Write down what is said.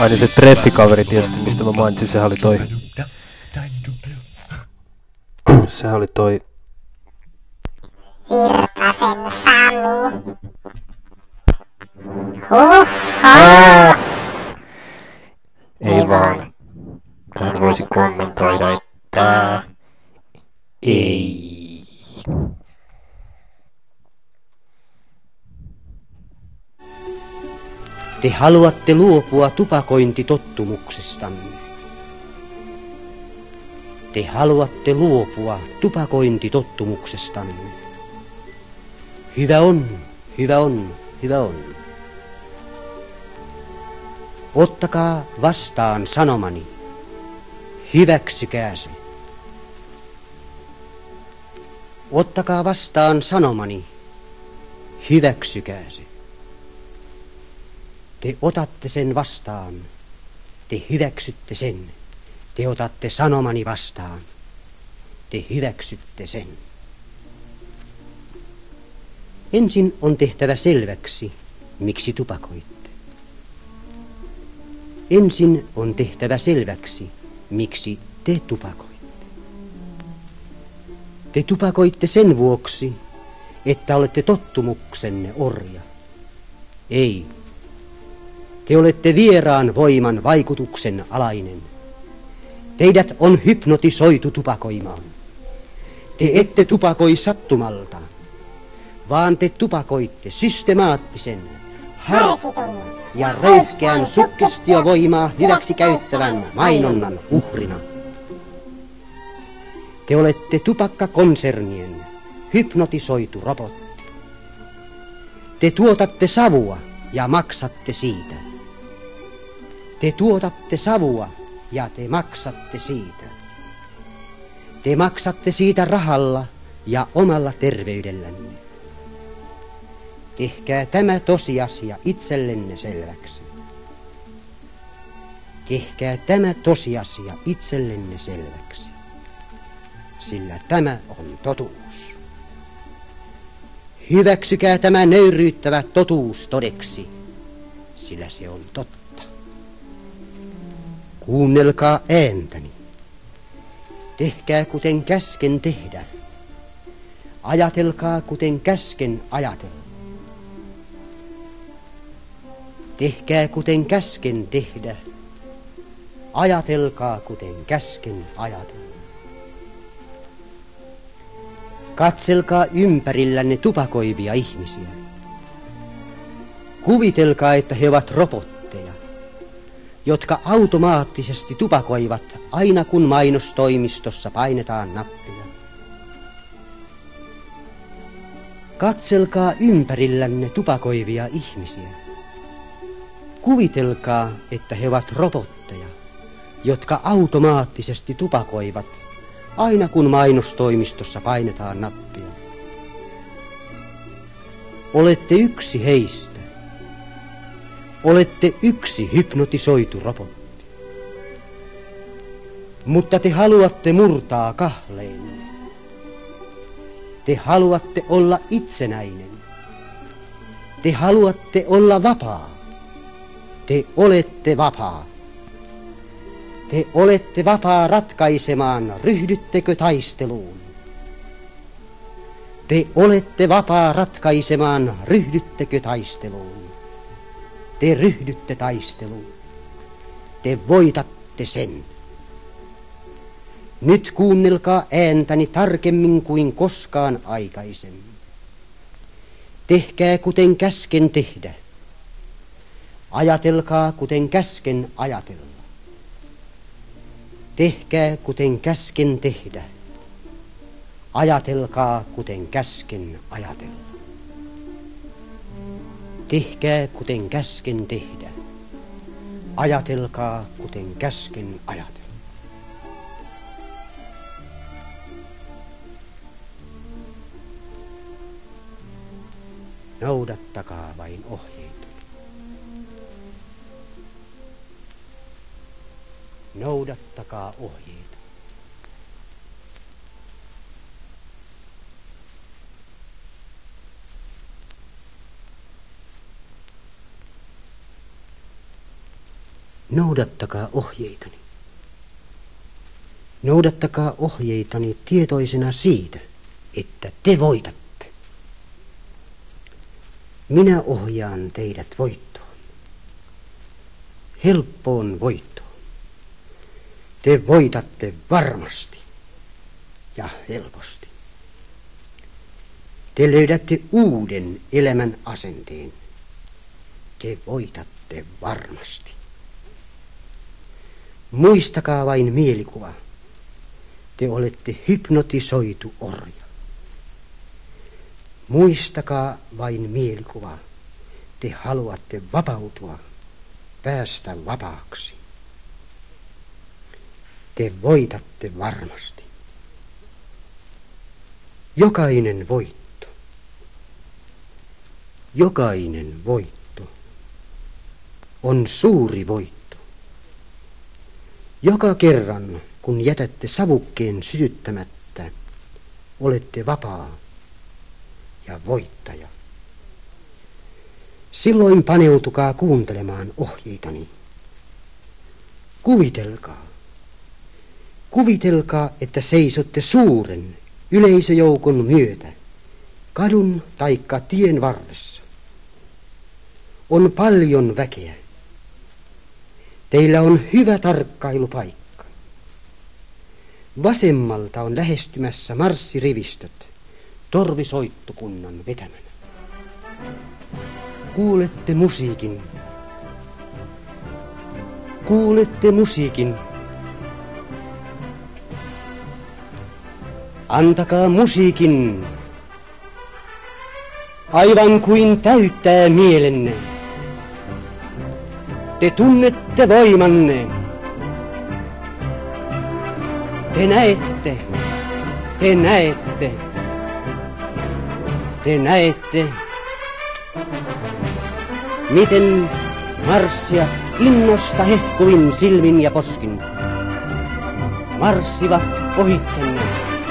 Aina se treffikaveri tiesti, mistä mä mainitsin, sehän oli toi. Sehän oli toi. Virtasen Sami. Ei vaan. Tähän voisi kommentoida, että ei. Te haluatte luopua tupakointitottumuksestanne. Te haluatte luopua tupakointitottumuksestanne. Hyvä on, hyvä on, hyvä on. Ottakaa vastaan sanomani. Hyväksykää se. Ottakaa vastaan sanomani. Hyväksykää se. Te otatte sen vastaan. Te hyväksytte sen. Te otatte sanomani vastaan. Te hyväksytte sen. Ensin on tehtävä selväksi, miksi tupakoitte. Ensin on tehtävä selväksi, miksi te tupakoitte. Te tupakoitte sen vuoksi, että olette tottumuksenne orja. Ei. Te olette vieraan voiman vaikutuksen alainen. Teidät on hypnotisoitu tupakoimaan. Te ette tupakoi sattumalta, vaan te tupakoitte systemaattisen, harkitun ja röyhkeän suggestiovoimaa hyväksi käyttävän mainonnan uhrina. Te olette tupakkakonsernien hypnotisoitu robotti. Te tuotatte savua ja maksatte siitä. Te tuotatte savua ja te maksatte siitä. Te maksatte siitä rahalla ja omalla terveydellänne. Tehkää tämä tosiasia itsellenne selväksi. Tehkää tämä tosiasia itsellenne selväksi. Sillä tämä on totuus. Hyväksykää tämä nöyryyttävä totuus todeksi, sillä se on totta. Kuunnelkaa ääntäni. Tehkää kuten käsken tehdä. Ajatelkaa kuten käsken ajatella. Tehkää kuten käsken tehdä. Ajatelkaa kuten käsken ajatella. Katselkaa ympärillänne tupakoivia ihmisiä. Kuvitelkaa, että he ovat robotteja, jotka automaattisesti tupakoivat aina kun mainostoimistossa painetaan nappia. Katselkaa ympärillänne tupakoivia ihmisiä. Kuvitelkaa, että he ovat robotteja, jotka automaattisesti tupakoivat aina kun mainostoimistossa painetaan nappia. Olette yksi heistä. Olette yksi hypnotisoitu robotti. Mutta te haluatte murtaa kahleenne. Te haluatte olla itsenäinen. Te haluatte olla vapaa. Te olette vapaa. Te olette vapaa ratkaisemaan, ryhdyttekö taisteluun. Te olette vapaa ratkaisemaan, ryhdyttekö taisteluun. Te ryhdytte taisteluun. Te voitatte sen. Nyt kuunnelkaa ääntäni tarkemmin kuin koskaan aikaisemmin. Tehkää kuten käsken tehdä. Ajatelkaa kuten käsken ajatella. Tehkää kuten käsken tehdä. Ajatelkaa kuten käsken ajatella. Tehkää kuten käsken tehdä. Ajatelkaa kuten käsken ajatella. Noudattakaa vain ohjeita. Noudattakaa ohjeita. Noudattakaa ohjeitani. Noudattakaa ohjeitani tietoisena siitä, että te voitatte. Minä ohjaan teidät voittoon. Helppoon voittoon. Te voitatte varmasti ja helposti. Te löydätte uuden elämän asenteen. Te voitatte varmasti. Muistakaa vain mielikuva. Te olette hypnotisoitu orja. Muistakaa vain mielikuva. Te haluatte vapautua, päästä vapaaksi. Te voitatte varmasti. Jokainen voitto on suuri voitto. Joka kerran, kun jätätte savukkeen sytyttämättä, olette vapaa ja voittaja. Silloin paneutukaa kuuntelemaan ohjeitani. Kuvitelkaa, että seisotte suuren yleisöjoukon myötä, kadun taikka tien varressa. On paljon väkeä. Teillä on hyvä tarkkailupaikka. Vasemmalta on lähestymässä marssirivistöt, torvisoittokunnan vetämänä. Kuulette musiikin. Antakaa musiikin, aivan kuin täyttää mielenne. Te tunnette voimanne. Te näette, miten marssijat innosta hehkuvin silmin ja poskin marssivat ohitsenne.